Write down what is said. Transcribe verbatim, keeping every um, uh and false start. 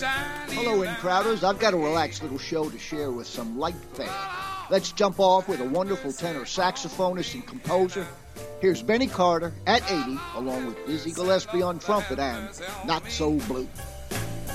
Hello, In Crowders. I've got a relaxed little show to share with some light fare. Let's jump off with a wonderful tenor saxophonist and composer. Here's Benny Carter at eighty, along with Dizzy Gillespie on trumpet and Not So Blue.